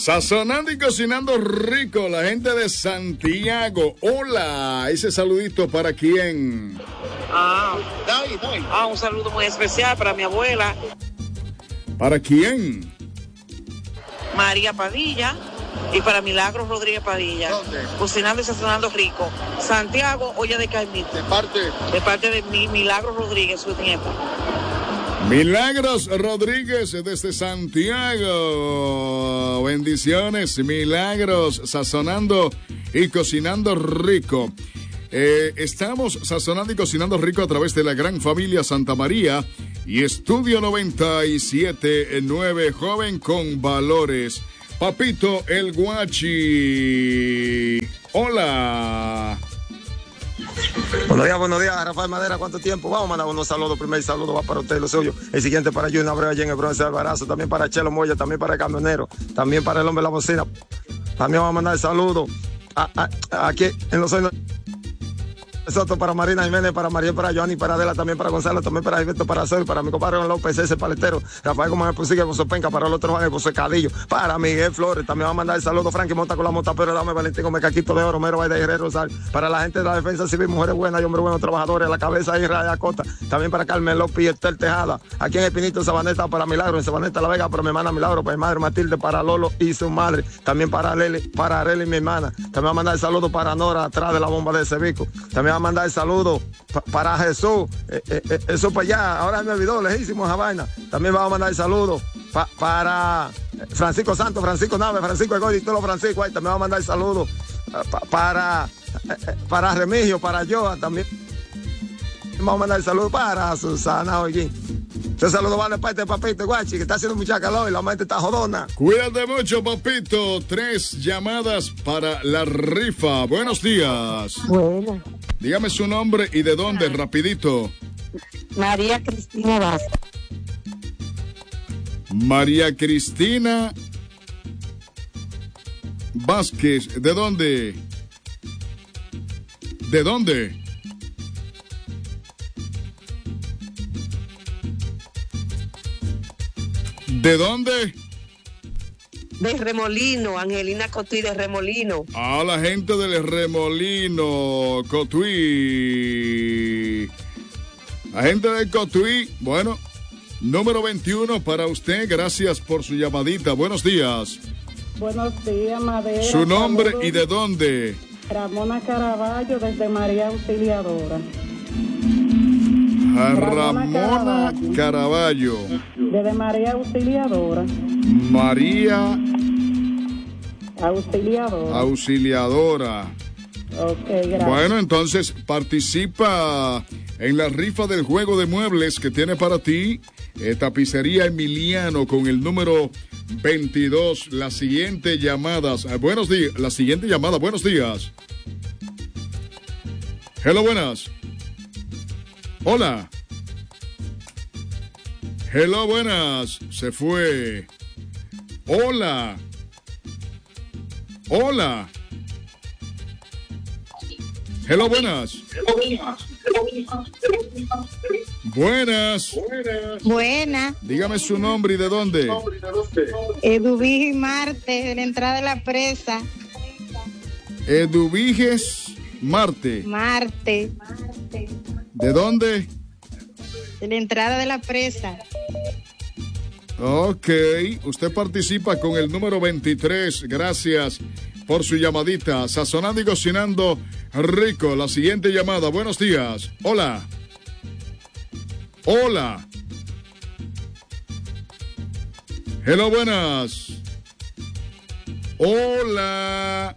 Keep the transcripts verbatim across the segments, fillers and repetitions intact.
Sazonando y cocinando rico, la gente de Santiago. Hola, ese saludito para quién. Ah, ah, un saludo muy especial para mi abuela. ¿Para quién? María Padilla. Y para Milagros Rodríguez Padilla. ¿Dónde? Cocinando y sazonando rico. Santiago, olla de Caimito. ¿De parte? De parte de mi Milagros Rodríguez, su nieta. Milagros Rodríguez desde Santiago. Bendiciones, Milagros, sazonando y cocinando rico. Eh, estamos sazonando y cocinando rico a través de la gran familia Santa María y Estudio noventa y siete punto nueve, joven con valores. Papito el Guachi. Hola. Buenos días, buenos días, Rafael Madera, ¿cuánto tiempo? Vamos a mandar unos saludos. Primer saludo va para usted, lo suyo. El siguiente para Junior Abreu allá en el Bronce de Albarazo. También para Chelo Moya, también para el camionero. También para el hombre de la bocina. También vamos a mandar el saludo a, a, a, aquí en los sueños. Soto para Marina Jiménez, para María, para Joanny, para Adela, también para Gonzalo, también para Gilberto, para Sol, para mi compadre López, ese paletero, Rafael Gómez Pusique, José Penca, para el otro Juan, el José Cadillo, para Miguel Flores, también va a mandar el saludo Frankie Monta con la mota, pero dame Valentín con Mecaquito de Oro, Mero Valle de Guerrero, para la gente de la Defensa Civil, mujeres buenas y hombres buenos, trabajadores, a la cabeza Israel Acosta, también para Carmen López y Estel Tejada, aquí en Espinito, Sabaneta, para Milagro, en Sabaneta La Vega, para mi hermana Milagro, para mi madre Matilde, para Lolo y su madre, también para Leli, para Arely, mi hermana, también va a mandar el saludo para Nora, atrás de la bomba de Cebico, también va a mandar el saludo para Jesús, eh, eh, eh, eso para allá, ahora me olvidó, lejísimo esa vaina. También vamos a mandar el saludo pa, para Francisco Santos, Francisco Nave, Francisco Egoy y todos los Francisco, ahí también vamos a mandar el saludo pa, para, eh, para Remigio, para Joa, también vamos a mandar el saludo para Susana Ollín. Este saludo va de parte de Papito Guachi, que está haciendo mucha calor y la mente está jodona. Cuídate mucho, Papito. Tres llamadas para la rifa. Buenos días. Buenas. Dígame su nombre y de dónde, rapidito. María Cristina Vázquez. María Cristina Vázquez. ¿De dónde? ¿De dónde? ¿De dónde? De Remolino, Angelina Cotuí de Remolino. A la gente del Remolino, Cotuí. La gente del Cotuí, bueno, número veintiuno para usted, gracias por su llamadita. Buenos días. Buenos días, Madera. Su nombre Saludos. Y de dónde. Ramona Caraballo, desde María Auxiliadora. Ramona Caraballo. Desde María Auxiliadora. María Auxiliadora. Auxiliadora. Ok, gracias. Bueno, entonces participa en la rifa del juego de muebles que tiene para ti eh, Tapicería Emiliano con el número veintidós. Las siguientes llamadas. Eh, buenos días. La siguiente llamada. Buenos días. Hello, buenas. Hola. Hello, buenas. Se fue. Hola. Hola. Hello, buenas. Buenas. Buenas. Dígame su nombre y de dónde. Eduviges Marte, de la entrada de la presa. Eduviges Marte. Marte. ¿De dónde? De la entrada de la presa. Ok, usted participa con el número veintitrés. Gracias por su llamadita. Sazonando y cocinando rico. La siguiente llamada. Buenos días. Hola. Hola. Hello, buenas. Hola.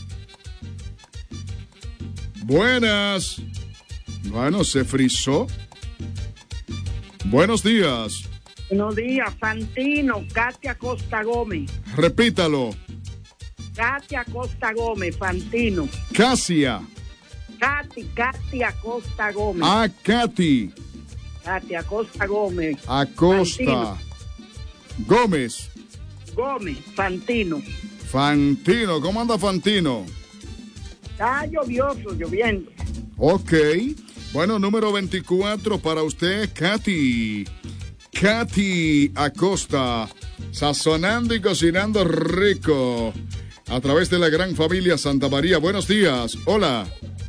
Buenas. Bueno, se frizó. Buenos días. Buenos días, Fantino, Katia Costa Gómez. Repítalo. Katia Costa Gómez, Fantino. Casia. Katy, Katia Costa Gómez. Ah, Katy. Katia Costa Gómez. Acosta. Fantino. Gómez. Gómez, Fantino. Fantino, ¿cómo anda Fantino? Está llovioso, lloviendo. Ok. Bueno, número veinticuatro para usted, Katy. Katy Acosta. Sazonando y cocinando rico. A través de la gran familia Santa María. Buenos días. Hola.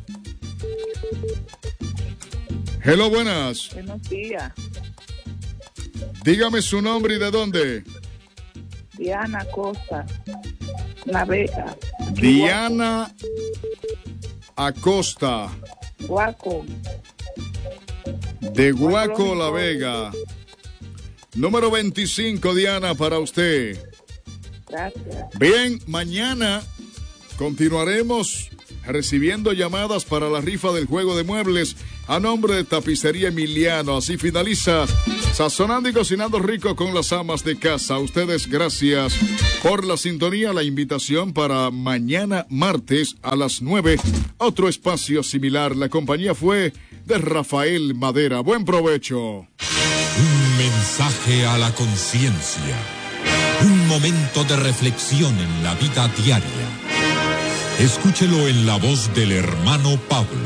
Hello, buenas. Buenos días. Dígame su nombre y de dónde. Diana Costa, La Vega. Diana Acosta. Guaco. De Guaco, La Vega. Número veinticinco, Diana, para usted. Gracias. Bien, mañana continuaremos recibiendo llamadas para la rifa del juego de muebles a nombre de Tapicería Emiliano. Así finaliza Sazonando y Cocinando Rico con las amas de casa. A ustedes gracias por la sintonía. La invitación para mañana martes a las nueve. Otro espacio similar. La compañía fue de Rafael Madera. Buen provecho. Un mensaje a la conciencia. Un momento de reflexión en la vida diaria. Escúchelo en la voz del hermano Pablo.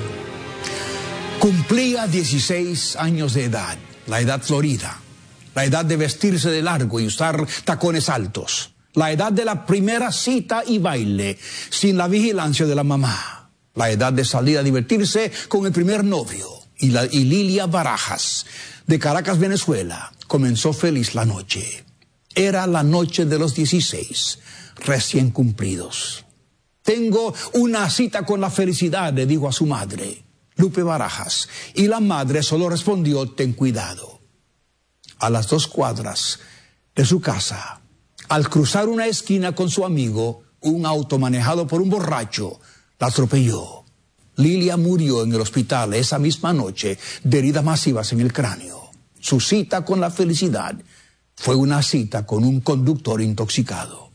Cumplía dieciséis años de edad, la edad florida, la edad de vestirse de largo y usar tacones altos, la edad de la primera cita y baile sin la vigilancia de la mamá, la edad de salir a divertirse con el primer novio. Y, la, y Lilia Barajas, de Caracas, Venezuela, comenzó feliz la noche. Era la noche de los dieciséis, recién cumplidos. Tengo una cita con la felicidad, le dijo a su madre, Lupe Barajas, y la madre solo respondió, ten cuidado. A las dos cuadras de su casa, al cruzar una esquina con su amigo, un auto manejado por un borracho la atropelló. Lilia murió en el hospital esa misma noche de heridas masivas en el cráneo. Su cita con la felicidad fue una cita con un conductor intoxicado.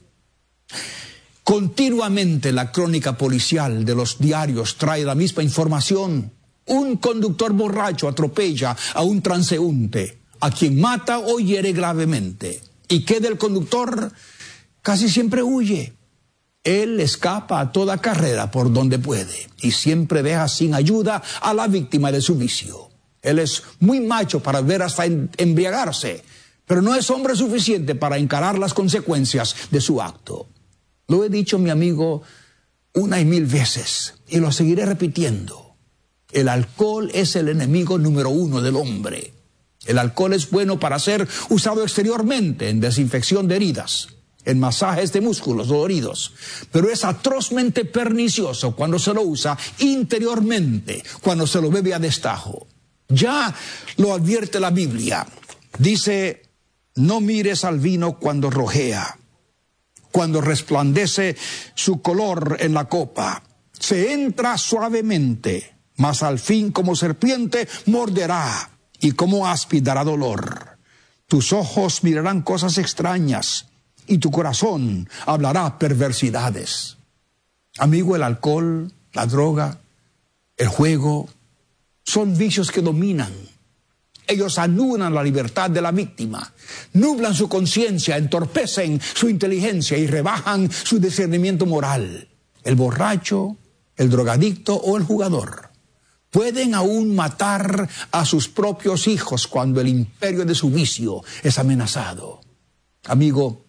Continuamente la crónica policial de los diarios trae la misma información. Un conductor borracho atropella a un transeúnte, a quien mata o hiere gravemente. ¿Y qué del conductor? Casi siempre huye. Él escapa a toda carrera por donde puede y siempre deja sin ayuda a la víctima de su vicio. Él es muy macho para ver hasta embriagarse, pero no es hombre suficiente para encarar las consecuencias de su acto. Lo he dicho, mi amigo, una y mil veces, y lo seguiré repitiendo. El alcohol es el enemigo número uno del hombre. El alcohol es bueno para ser usado exteriormente en desinfección de heridas, en masajes de músculos doloridos, pero es atrozmente pernicioso cuando se lo usa interiormente, cuando se lo bebe a destajo. Ya lo advierte la Biblia. Dice, no mires al vino cuando rojea, cuando resplandece su color en la copa. Se entra suavemente, mas al fin como serpiente morderá y como áspid dará dolor. Tus ojos mirarán cosas extrañas y tu corazón hablará perversidades. Amigo, el alcohol, la droga, el juego, son vicios que dominan. Ellos anulan la libertad de la víctima, nublan su conciencia, entorpecen su inteligencia y rebajan su discernimiento moral. El borracho, el drogadicto o el jugador pueden aún matar a sus propios hijos cuando el imperio de su vicio es amenazado. Amigo,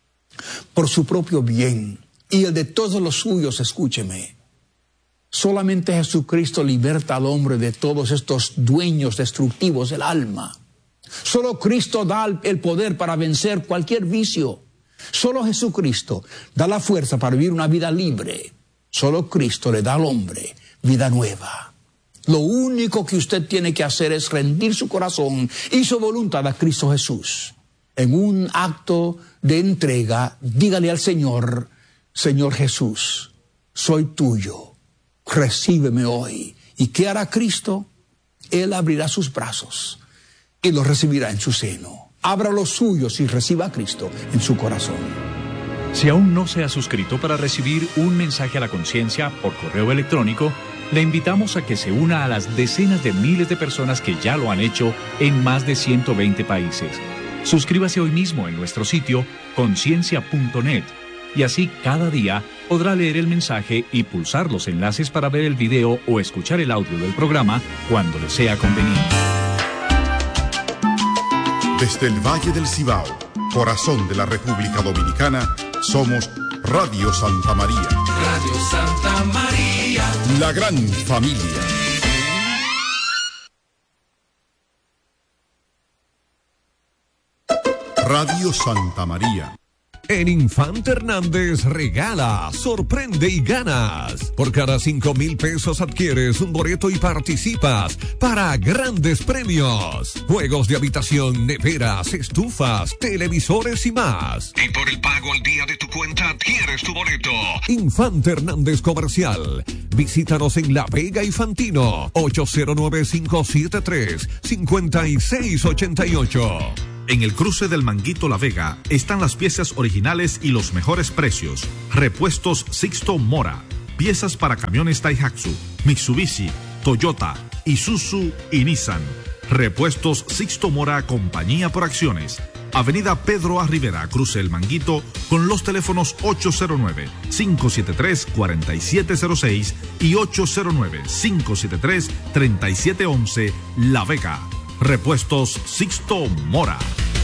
por su propio bien y el de todos los suyos, escúcheme. Solamente Jesucristo liberta al hombre de todos estos dueños destructivos del alma. Solo Cristo da el poder para vencer cualquier vicio. Solo Jesucristo da la fuerza para vivir una vida libre. Solo Cristo le da al hombre vida nueva. Lo único que usted tiene que hacer es rendir su corazón y su voluntad a Cristo Jesús. En un acto de entrega, dígale al Señor, Señor Jesús, soy tuyo. Recíbeme hoy. ¿Y qué hará Cristo? Él abrirá sus brazos y los recibirá en su seno. Abra los suyos y reciba a Cristo en su corazón. Si aún no se ha suscrito para recibir un mensaje a la conciencia por correo electrónico, le invitamos a que se una a las decenas de miles de personas que ya lo han hecho en más de ciento veinte países. Suscríbase hoy mismo en nuestro sitio conciencia punto net. Y así cada día podrá leer el mensaje y pulsar los enlaces para ver el video o escuchar el audio del programa cuando le sea conveniente. Desde el Valle del Cibao, corazón de la República Dominicana, somos Radio Santa María. Radio Santa María. La gran familia. Radio Santa María. En Infante Hernández regala, sorprende y ganas. Por cada cinco mil pesos adquieres un boleto y participas para grandes premios. Juegos de habitación, neveras, estufas, televisores y más. Y por el pago al día de tu cuenta adquieres tu boleto. Infante Hernández Comercial. Visítanos en La Vega y Fantino. ocho cero nueve, cinco siete tres, cinco seis ocho ocho. En el cruce del Manguito La Vega están las piezas originales y los mejores precios. Repuestos Sixto Mora. Piezas para camiones Daihatsu, Mitsubishi, Toyota, Isuzu y Nissan. Repuestos Sixto Mora, compañía por acciones. Avenida Pedro A. Rivera, cruce el Manguito, con los teléfonos ocho cero nueve, cinco siete tres, cuatro siete cero seis y ocho cero nueve, cinco siete tres, tres siete uno uno, La Vega. Repuestos Sixto Mora.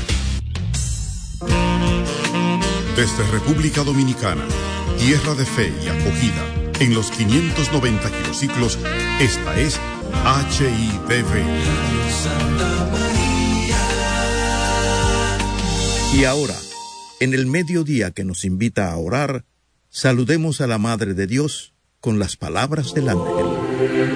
Desde República Dominicana, tierra de fe y acogida, en los quinientos noventa kilociclos, esta es H I D V. Y ahora, en el mediodía que nos invita a orar, saludemos a la Madre de Dios con las palabras del ángel.